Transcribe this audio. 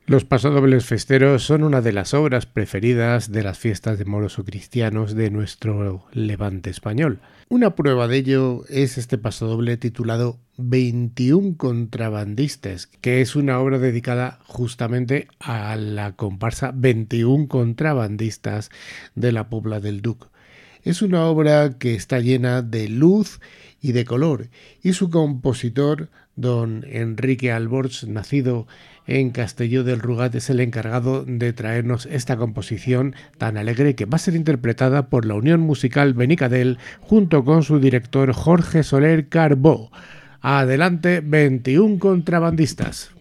Los pasodobles festeros son una de las obras preferidas de las fiestas de moros o cristianos de nuestro levante español. Una prueba de ello es este pasodoble titulado 21 contrabandistas, que es una obra dedicada justamente a la comparsa 21 contrabandistas de la Pobla del Duc. Es una obra que está llena de luz y de color, y su compositor, don Enrique Alborch, nacido en Castelló del Rugat, es el encargado de traernos esta composición tan alegre que va a ser interpretada por la Unión Musical Benicadel junto con su director Jorge Soler Carbó. Adelante, 21 contrabandistas.